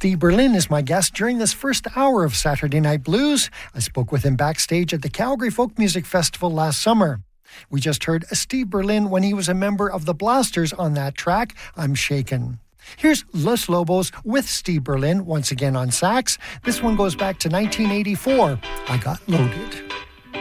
Steve Berlin is my guest during this first hour of Saturday Night Blues. I spoke with him backstage at the Calgary Folk Music Festival last summer. We just heard Steve Berlin when he was a member of the Blasters on that track, I'm Shaken. Here's Los Lobos with Steve Berlin, once again on sax. This one goes back to 1984, I Got Loaded.